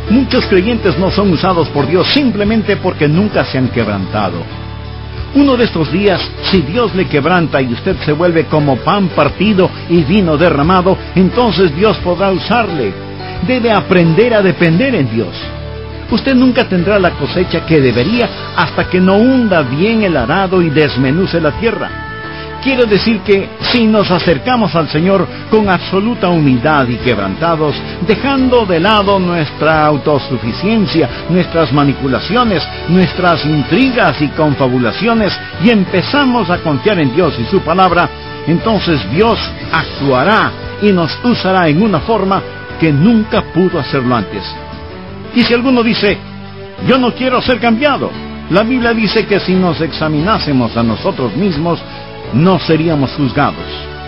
Muchos creyentes no son usados por Dios simplemente porque nunca se han quebrantado. Uno de estos días, si Dios le quebranta y usted se vuelve como pan partido y vino derramado, entonces Dios podrá usarle. Debe aprender a depender en Dios. Usted nunca tendrá la cosecha que debería hasta que no hunda bien el arado y desmenuce la tierra. Quiero decir que si nos acercamos al Señor con absoluta humildad y quebrantados, dejando de lado nuestra autosuficiencia, nuestras manipulaciones, nuestras intrigas y confabulaciones, y empezamos a confiar en Dios y su palabra, entonces Dios actuará y nos usará en una forma que nunca pudo hacerlo antes. Y si alguno dice, yo no quiero ser cambiado, la Biblia dice que si nos examinásemos a nosotros mismos, no seríamos juzgados.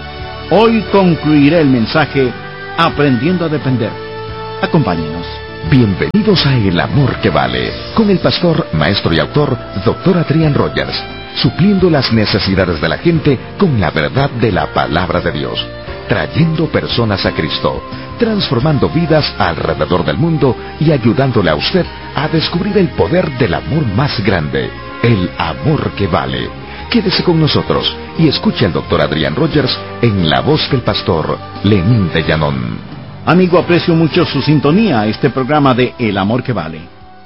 Hoy concluiré el mensaje aprendiendo a depender. Acompáñenos. Bienvenidos a El Amor que Vale, con el pastor, maestro y autor, Dr. Adrian Rogers, supliendo las necesidades de la gente con la verdad de la palabra de Dios, trayendo personas a Cristo, transformando vidas alrededor del mundo y ayudándole a usted a descubrir el poder del amor más grande, el amor que vale. Quédese con nosotros y escuche al Dr. Adrian Rogers en la voz del pastor Lenín de Llanón. Amigo, aprecio mucho su sintonía a este programa de El Amor que Vale.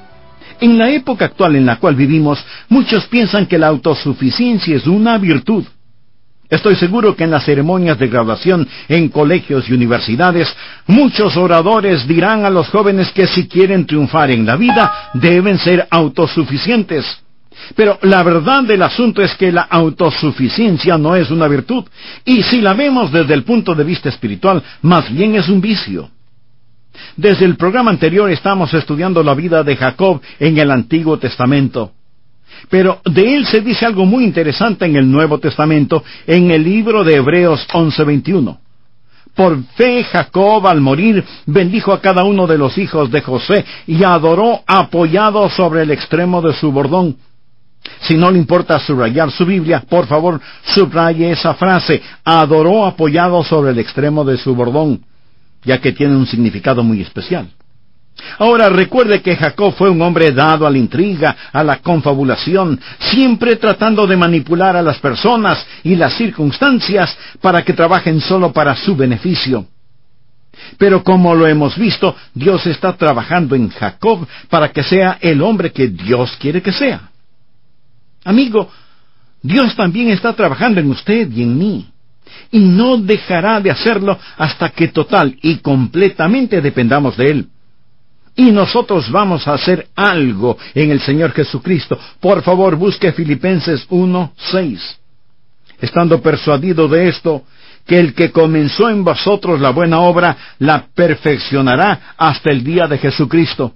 En la época actual en la cual vivimos, muchos piensan que la autosuficiencia es una virtud. Estoy seguro que en las ceremonias de graduación en colegios y universidades, muchos oradores dirán a los jóvenes que si quieren triunfar en la vida, deben ser autosuficientes. Pero la verdad del asunto es que la autosuficiencia no es una virtud, y si la vemos desde el punto de vista espiritual, más bien es un vicio. Desde el programa anterior estamos estudiando la vida de Jacob en el Antiguo Testamento. Pero de él se dice algo muy interesante en el Nuevo Testamento, en el libro de Hebreos 11:21. Por fe Jacob al morir bendijo a cada uno de los hijos de José y adoró apoyado sobre el extremo de su bordón. Si no le importa subrayar su Biblia, por favor, subraye esa frase, adoró apoyado sobre el extremo de su bordón, ya que tiene un significado muy especial. Ahora recuerde que Jacob fue un hombre dado a la intriga, a la confabulación, siempre tratando de manipular a las personas y las circunstancias para que trabajen solo para su beneficio. Pero como lo hemos visto, Dios está trabajando en Jacob para que sea el hombre que Dios quiere que sea. Amigo, Dios también está trabajando en usted y en mí, y no dejará de hacerlo hasta que total y completamente dependamos de Él. Y nosotros vamos a hacer algo en el Señor Jesucristo. Por favor, busque Filipenses 1:6. Estando persuadido de esto, que el que comenzó en vosotros la buena obra, la perfeccionará hasta el día de Jesucristo.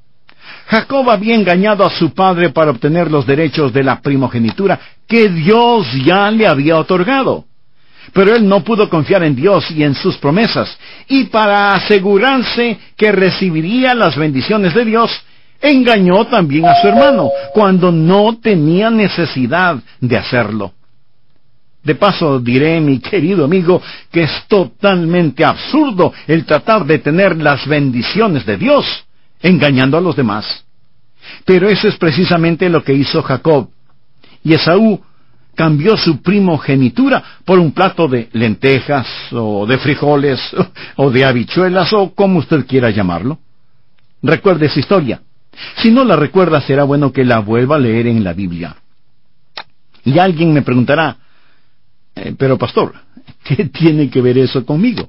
Jacob había engañado a su padre para obtener los derechos de la primogenitura que Dios ya le había otorgado. Pero él no pudo confiar en Dios y en sus promesas, y para asegurarse que recibiría las bendiciones de Dios, engañó también a su hermano, cuando no tenía necesidad de hacerlo. De paso diré, mi querido amigo, que es totalmente absurdo el tratar de tener las bendiciones de Dios, engañando a los demás. Pero eso es precisamente lo que hizo Jacob. Y Esaú cambió su primogenitura por un plato de lentejas, o de frijoles, o de habichuelas, o como usted quiera llamarlo. Recuerde esa historia. Si no la recuerda, será bueno que la vuelva a leer en la Biblia. Y alguien me preguntará, pero pastor, ¿qué tiene que ver eso conmigo?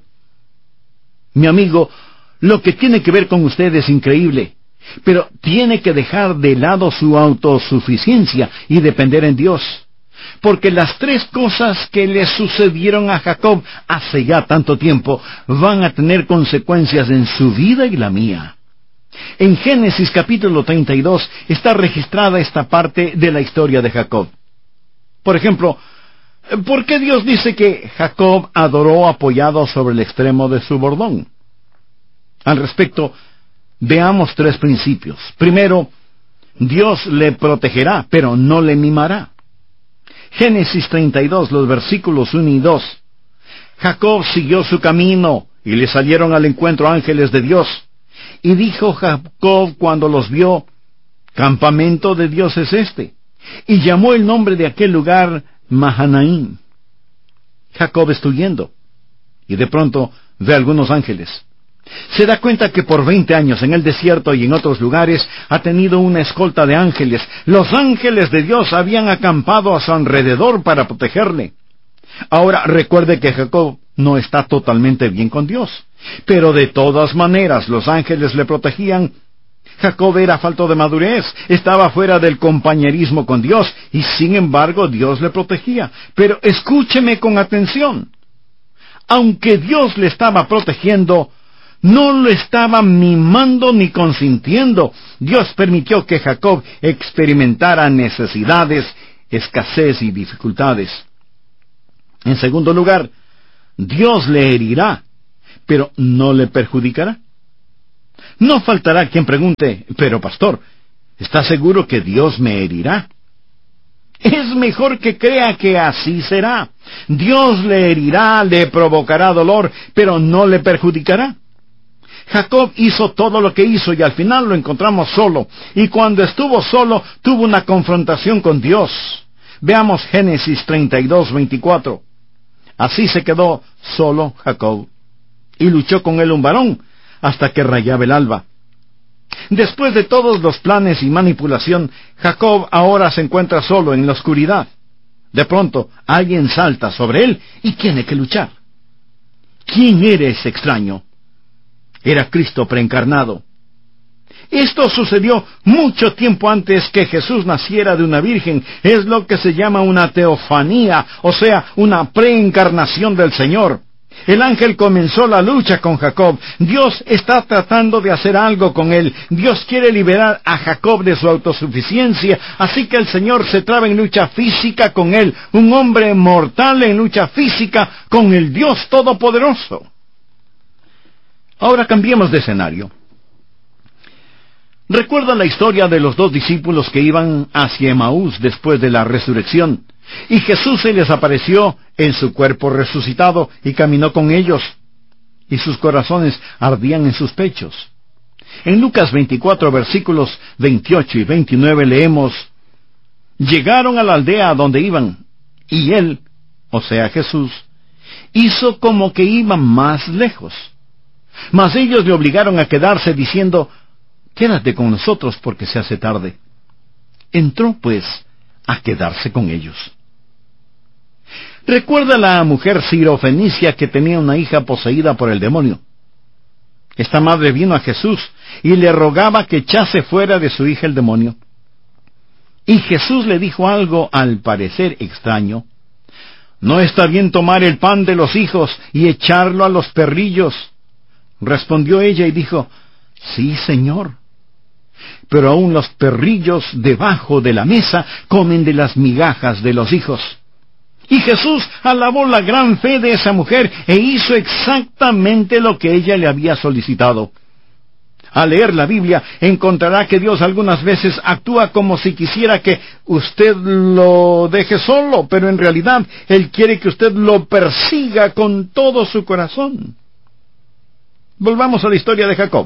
Mi amigo, lo que tiene que ver con usted es increíble, pero tiene que dejar de lado su autosuficiencia y depender en Dios. Porque las tres cosas que le sucedieron a Jacob hace ya tanto tiempo van a tener consecuencias en su vida y la mía. En Génesis capítulo 32 está registrada esta parte de la historia de Jacob. Por ejemplo, ¿por qué Dios dice que Jacob adoró apoyado sobre el extremo de su bordón? Al respecto, veamos tres principios. Primero, Dios le protegerá, pero no le mimará. Génesis 32, los versículos 1 y 2. Jacob siguió su camino, y le salieron al encuentro ángeles de Dios. Y dijo Jacob cuando los vio: campamento de Dios es este. Y llamó el nombre de aquel lugar Mahanaim. Jacob está huyendo, y de pronto ve algunos ángeles. Se da cuenta que por 20 años en el desierto y en otros lugares ha tenido una escolta de ángeles. Los ángeles de Dios habían acampado a su alrededor para protegerle. Ahora recuerde que Jacob no está totalmente bien con Dios, pero de todas maneras los ángeles le protegían. Jacob era falto de madurez, estaba fuera del compañerismo con Dios, y sin embargo Dios le protegía. Pero escúcheme con atención. Aunque Dios le estaba protegiendo, no lo estaba mimando ni consintiendo. Dios permitió que Jacob experimentara necesidades, escasez y dificultades. En segundo lugar, Dios le herirá, pero no le perjudicará. No faltará quien pregunte: pero pastor, ¿está seguro que Dios me herirá? Es mejor que crea que así será. Dios le herirá, le provocará dolor, pero no le perjudicará. Jacob hizo todo lo que hizo y al final lo encontramos solo. Y cuando estuvo solo, tuvo una confrontación con Dios. Veamos Génesis 32:24. Así se quedó solo Jacob, y luchó con él un varón, hasta que rayaba el alba. Después de todos los planes y manipulación, Jacob ahora se encuentra solo en la oscuridad. De pronto, alguien salta sobre él y tiene que luchar. ¿Quién era ese extraño? Era Cristo preencarnado. Esto sucedió mucho tiempo antes que Jesús naciera de una virgen. Es lo que se llama una teofanía, o sea, una preencarnación del Señor. El ángel comenzó la lucha con Jacob. Dios está tratando de hacer algo con él. Dios quiere liberar a Jacob de su autosuficiencia, así que el Señor se traba en lucha física con él, un hombre mortal en lucha física con el Dios Todopoderoso. Ahora cambiemos de escenario. ¿Recuerdan la historia de los 2 discípulos que iban hacia Emaús después de la resurrección? Y Jesús se les apareció en su cuerpo resucitado y caminó con ellos, y sus corazones ardían en sus pechos. En Lucas 24, versículos 28 y 29 leemos: llegaron a la aldea a donde iban, y él, o sea Jesús, hizo como que iban más lejos. Mas ellos le obligaron a quedarse diciendo: quédate con nosotros porque se hace tarde. Entró pues a quedarse con ellos. Recuerda la mujer sirofenicia que tenía una hija poseída por el demonio. Esta madre vino a Jesús y le rogaba que echase fuera de su hija el demonio. Y Jesús le dijo algo al parecer extraño: no está bien tomar el pan de los hijos y echarlo a los perrillos. Respondió ella y dijo: sí, Señor. Pero aún los perrillos debajo de la mesa comen de las migajas de los hijos. Y Jesús alabó la gran fe de esa mujer e hizo exactamente lo que ella le había solicitado. Al leer la Biblia encontrará que Dios algunas veces actúa como si quisiera que usted lo deje solo, pero en realidad Él quiere que usted lo persiga con todo su corazón. Volvamos a la historia de Jacob.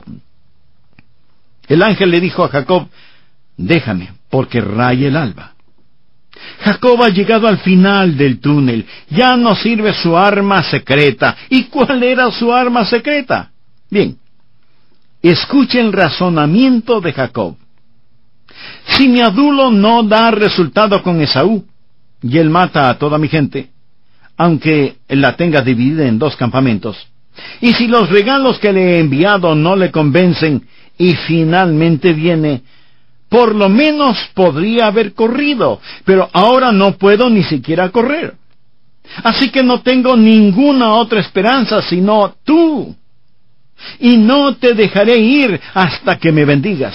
El ángel le dijo a Jacob: déjame, porque raya el alba. Jacob ha llegado al final del túnel. Ya no sirve su arma secreta. ¿Y cuál era su arma secreta? Bien, escuchen el razonamiento de Jacob. Si mi adulo no da resultado con Esaú, y él mata a toda mi gente, aunque la tenga dividida en 2 campamentos, y si los regalos que le he enviado no le convencen, y finalmente viene, por lo menos podría haber corrido, pero ahora no puedo ni siquiera correr. Así que no tengo ninguna otra esperanza sino tú. Y no te dejaré ir hasta que me bendigas.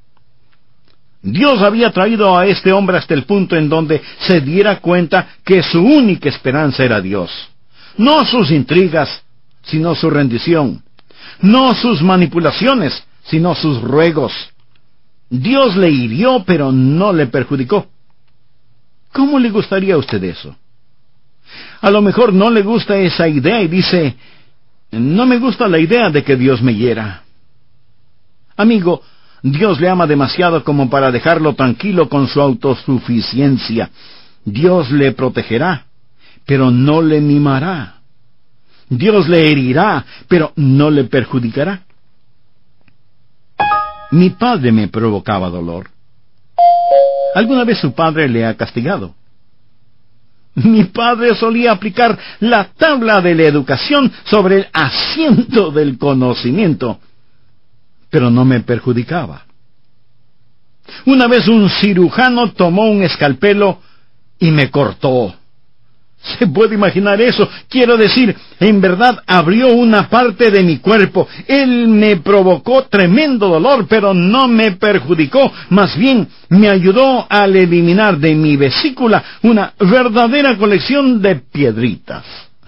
Dios había traído a este hombre hasta el punto en donde se diera cuenta que su única esperanza era Dios. No sus intrigas, sino su rendición. No sus manipulaciones, sino sus ruegos. Dios le hirió, pero no le perjudicó. ¿Cómo le gustaría a usted eso? A lo mejor no le gusta esa idea y dice: no me gusta la idea de que Dios me hiera. Amigo, Dios le ama demasiado como para dejarlo tranquilo con su autosuficiencia. Dios le protegerá, pero no le mimará. Dios le herirá, pero no le perjudicará. Mi padre me provocaba dolor. ¿Alguna vez su padre le ha castigado? Mi padre solía aplicar la tabla de la educación sobre el asiento del conocimiento, pero no me perjudicaba. Una vez un cirujano tomó un escalpelo y me cortó. ¿Se puede imaginar eso? Quiero decir, en verdad abrió una parte de mi cuerpo. Él me provocó tremendo dolor, pero no me perjudicó. Más bien, me ayudó al eliminar de mi vesícula una verdadera colección de piedritas.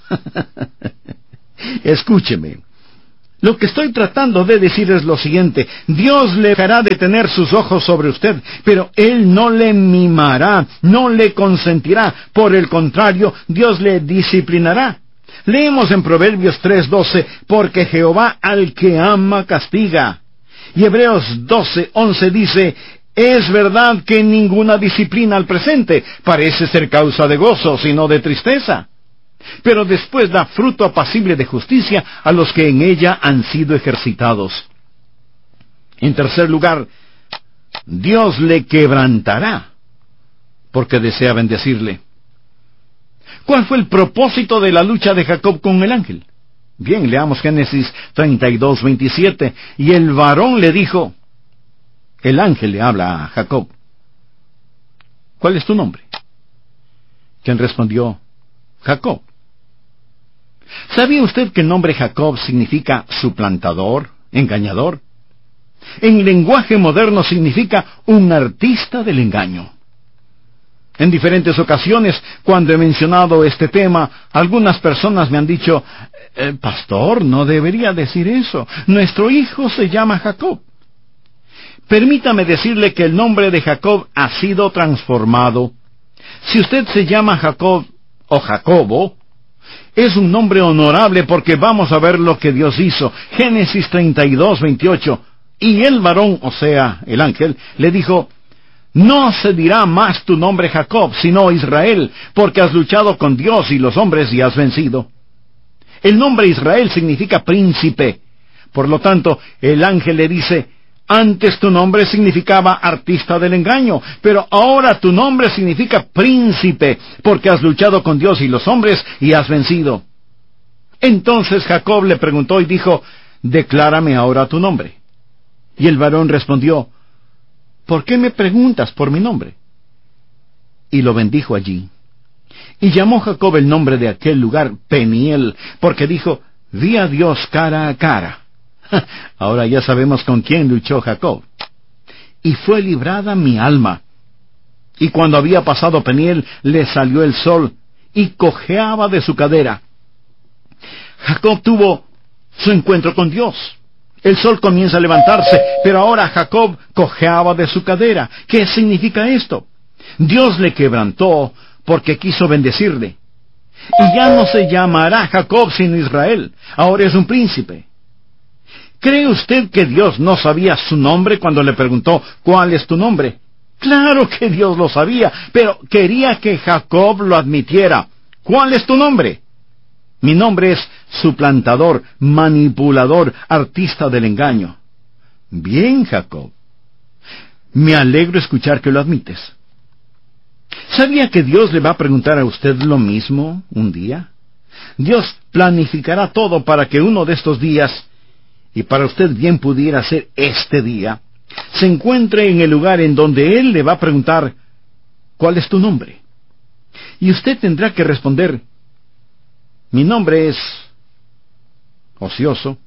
Escúcheme. Lo que estoy tratando de decir es lo siguiente: Dios le hará detener sus ojos sobre usted, pero Él no le mimará, no le consentirá. Por el contrario, Dios le disciplinará. Leemos en Proverbios 3:12, porque Jehová al que ama castiga. Y Hebreos 12:11 dice, es verdad que ninguna disciplina al presente parece ser causa de gozo, sino de tristeza, pero después da fruto apacible de justicia a los que en ella han sido ejercitados. En tercer lugar, Dios le quebrantará, porque desea bendecirle. ¿Cuál fue el propósito de la lucha de Jacob con el ángel? Bien, leamos Génesis 32:27. Y el varón le dijo, el ángel le habla a Jacob, ¿cuál es tu nombre? Quien respondió, Jacob. ¿Sabía usted que el nombre Jacob significa suplantador, engañador? En lenguaje moderno significa un artista del engaño. En diferentes ocasiones, cuando he mencionado este tema, algunas personas me han dicho, pastor, no debería decir eso. Nuestro hijo se llama Jacob. Permítame decirle que el nombre de Jacob ha sido transformado. Si usted se llama Jacob o Jacobo, es un nombre honorable porque vamos a ver lo que Dios hizo. Génesis 32:28. Y el varón, o sea, el ángel, le dijo, no se dirá más tu nombre Jacob, sino Israel, porque has luchado con Dios y los hombres y has vencido. El nombre Israel significa príncipe. Por lo tanto, el ángel le dice, antes tu nombre significaba artista del engaño, pero ahora tu nombre significa príncipe, porque has luchado con Dios y los hombres y has vencido. Entonces Jacob le preguntó y dijo, declárame ahora tu nombre. Y el varón respondió, ¿por qué me preguntas por mi nombre? Y lo bendijo allí. Y llamó Jacob el nombre de aquel lugar Peniel, porque dijo, vi a Dios cara a cara. Ahora ya sabemos con quién luchó Jacob. Y fue librada mi alma. Y cuando había pasado Peniel, le salió el sol, y cojeaba de su cadera. Jacob tuvo su encuentro con Dios. El sol comienza a levantarse, pero ahora Jacob cojeaba de su cadera. ¿Qué significa esto? Dios le quebrantó porque quiso bendecirle. Y ya no se llamará Jacob sino Israel. Ahora es un príncipe. ¿Cree usted que Dios no sabía su nombre cuando le preguntó, ¿cuál es tu nombre? Claro que Dios lo sabía, pero quería que Jacob lo admitiera. ¿Cuál es tu nombre? Mi nombre es suplantador, manipulador, artista del engaño. Bien, Jacob. Me alegro escuchar que lo admites. ¿Sabía que Dios le va a preguntar a usted lo mismo un día? Dios planificará todo para que uno de estos días, y para usted bien pudiera ser este día, se encuentre en el lugar en donde Él le va a preguntar, ¿cuál es tu nombre? Y usted tendrá que responder, mi nombre es ocioso,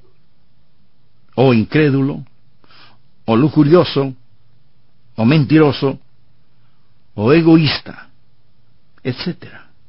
o incrédulo, o lujurioso, o mentiroso, o egoísta, etc.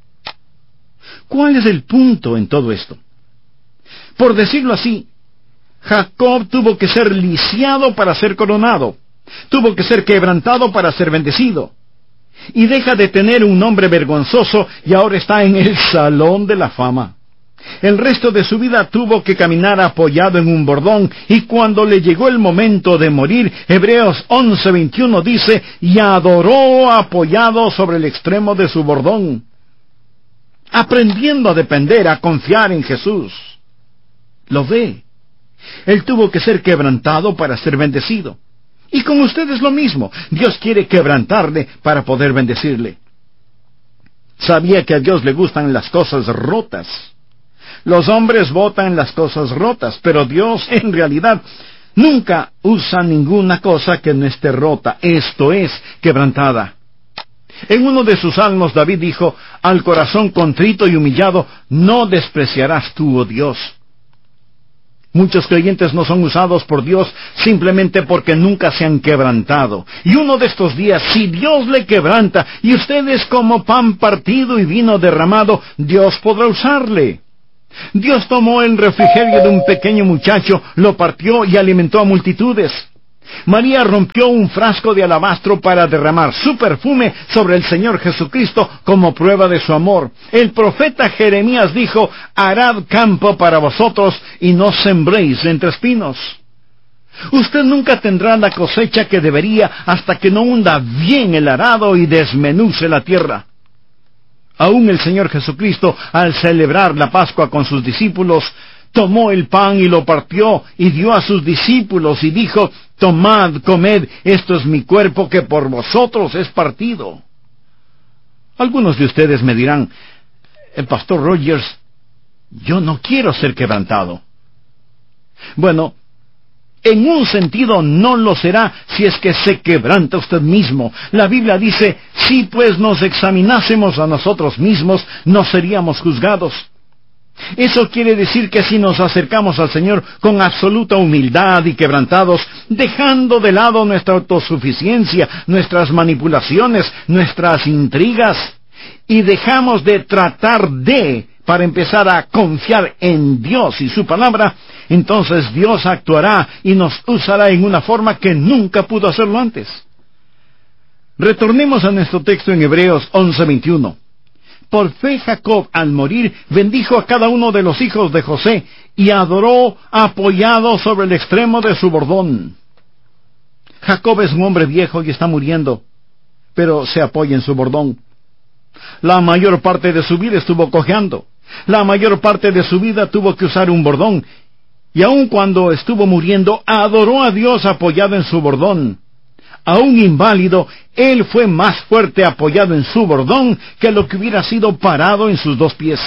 ¿Cuál es el punto en todo esto? Por decirlo así, Jacob tuvo que ser lisiado para ser coronado, tuvo que ser quebrantado para ser bendecido, y deja de tener un nombre vergonzoso y ahora está en el salón de la fama. El resto de su vida tuvo que caminar apoyado en un bordón, y cuando le llegó el momento de morir, Hebreos 11:21 dice, y adoró apoyado sobre el extremo de su bordón, aprendiendo a depender, a confiar en Jesús. ¿Lo ve? Él tuvo que ser quebrantado para ser bendecido. Y con usted es lo mismo. Dios quiere quebrantarle para poder bendecirle. Sabía que a Dios le gustan las cosas rotas. Los hombres votan las cosas rotas, pero Dios en realidad nunca usa ninguna cosa que no esté rota, esto es, quebrantada. En uno de sus salmos David dijo, al corazón contrito y humillado no despreciarás tú, oh Dios. Muchos creyentes no son usados por Dios simplemente porque nunca se han quebrantado. Y uno de estos días, si Dios le quebranta y usted es como pan partido y vino derramado, Dios podrá usarle. Dios tomó el refrigerio de un pequeño muchacho, lo partió y alimentó a multitudes. María rompió un frasco de alabastro para derramar su perfume sobre el Señor Jesucristo como prueba de su amor. El profeta Jeremías dijo, harad campo para vosotros y no sembréis entre espinos. Usted nunca tendrá la cosecha que debería hasta que no hunda bien el arado y desmenuce la tierra. Aún el Señor Jesucristo, al celebrar la Pascua con sus discípulos, tomó el pan y lo partió y dio a sus discípulos y dijo, tomad, comed, esto es mi cuerpo que por vosotros es partido. Algunos de ustedes me dirán, el pastor Rogers, yo no quiero ser quebrantado. Bueno, en un sentido no lo será si es que se quebranta usted mismo. La Biblia dice, si pues nos examinásemos a nosotros mismos, no seríamos juzgados. Eso quiere decir que si nos acercamos al Señor con absoluta humildad y quebrantados, dejando de lado nuestra autosuficiencia, nuestras manipulaciones, nuestras intrigas, y dejamos de tratar para empezar a confiar en Dios y su palabra, entonces Dios actuará y nos usará en una forma que nunca pudo hacerlo antes. Retornemos a nuestro texto en Hebreos 11:21. Por fe Jacob, al morir, bendijo a cada uno de los hijos de José y adoró apoyado sobre el extremo de su bordón. Jacob es un hombre viejo y está muriendo, pero se apoya en su bordón. La mayor parte de su vida estuvo cojeando. La mayor parte de su vida tuvo que usar un bordón. Y aun cuando estuvo muriendo, adoró a Dios apoyado en su bordón. Aún inválido, él fue más fuerte apoyado en su bordón que lo que hubiera sido parado en sus dos pies.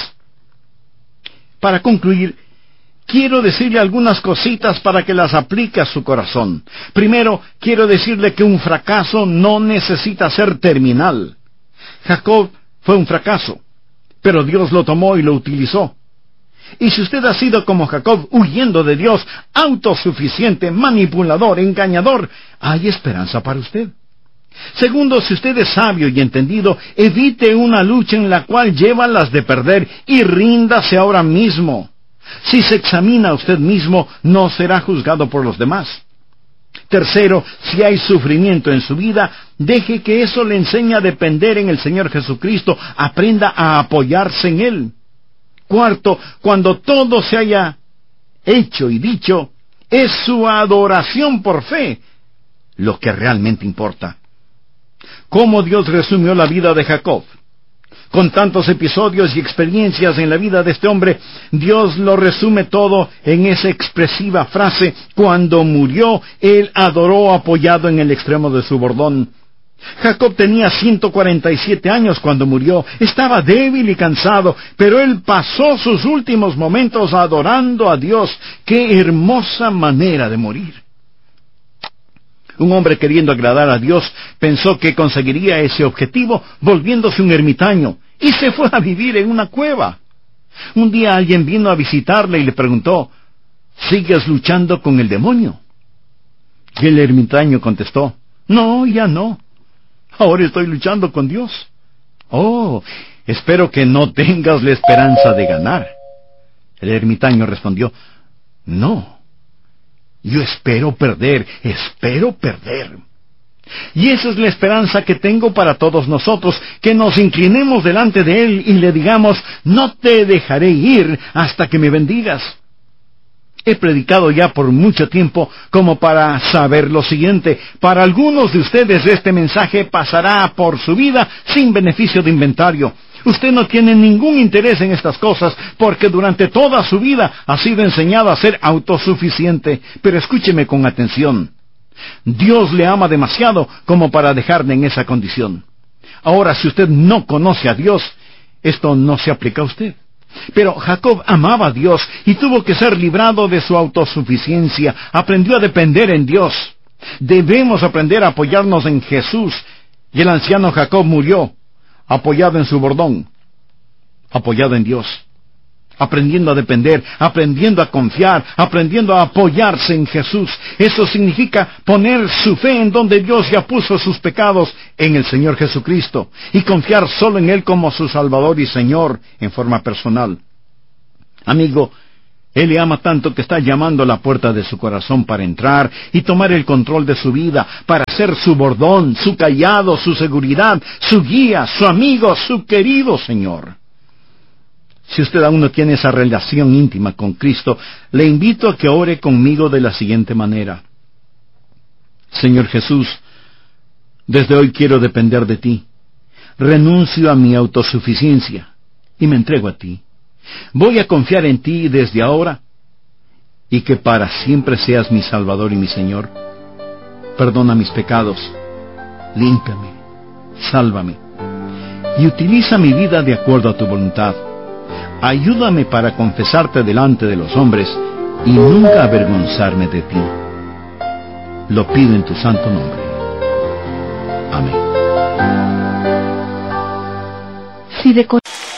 Para concluir, quiero decirle algunas cositas para que las aplique a su corazón. Primero, quiero decirle que un fracaso no necesita ser terminal. Jacob fue un fracaso, pero Dios lo tomó y lo utilizó. Y si usted ha sido como Jacob, huyendo de Dios, autosuficiente, manipulador, engañador, hay esperanza para usted. Segundo, si usted es sabio y entendido, evite una lucha en la cual lleva las de perder y ríndase ahora mismo. Si se examina a usted mismo, no será juzgado por los demás. Tercero, si hay sufrimiento en su vida, deje que eso le enseñe a depender en el Señor Jesucristo, aprenda a apoyarse en Él. Cuarto, cuando todo se haya hecho y dicho, es su adoración por fe lo que realmente importa. ¿Cómo Dios resumió la vida de Jacob? Con tantos episodios y experiencias en la vida de este hombre, Dios lo resume todo en esa expresiva frase, cuando murió, él adoró apoyado en el extremo de su bordón. Jacob tenía 147 años cuando murió, estaba débil y cansado, pero él pasó sus últimos momentos adorando a Dios. ¡Qué hermosa manera de morir! Un hombre queriendo agradar a Dios pensó que conseguiría ese objetivo volviéndose un ermitaño, y se fue a vivir en una cueva. Un día alguien vino a visitarle y le preguntó, ¿sigues luchando con el demonio? Y el ermitaño contestó, no, ya no. Ahora estoy luchando con Dios. Oh, espero que no tengas la esperanza de ganar. El ermitaño respondió, no, yo espero perder. Y esa es la esperanza que tengo para todos nosotros, que nos inclinemos delante de Él y le digamos, no te dejaré ir hasta que me bendigas. He predicado ya por mucho tiempo como para saber lo siguiente: para algunos de ustedes este mensaje pasará por su vida sin beneficio de inventario. Usted no tiene ningún interés en estas cosas porque durante toda su vida ha sido enseñado a ser autosuficiente. Pero escúcheme con atención. Dios le ama demasiado como para dejarle en esa condición. Ahora, si usted no conoce a Dios, esto no se aplica a usted. Pero Jacob amaba a Dios y tuvo que ser librado de su autosuficiencia. Aprendió a depender en Dios. Debemos aprender a apoyarnos en Jesús. Y el anciano Jacob murió apoyado en su bordón, apoyado en Dios, aprendiendo a depender, aprendiendo a confiar, aprendiendo a apoyarse en Jesús. Eso significa poner su fe en donde Dios ya puso sus pecados, en el Señor Jesucristo, y confiar solo en Él como su Salvador y Señor en forma personal. Amigo, Él le ama tanto que está llamando a la puerta de su corazón para entrar y tomar el control de su vida, para ser su bordón, su cayado, su seguridad, su guía, su amigo, su querido Señor. Si usted aún no tiene esa relación íntima con Cristo, le invito a que ore conmigo de la siguiente manera. Señor Jesús, desde hoy quiero depender de ti. Renuncio a mi autosuficiencia y me entrego a ti. Voy a confiar en ti desde ahora y que para siempre seas mi Salvador y mi Señor. Perdona mis pecados, límpiame, sálvame y utiliza mi vida de acuerdo a tu voluntad. Ayúdame para confesarte delante de los hombres y nunca avergonzarme de ti. Lo pido en tu santo nombre. Amén. Si de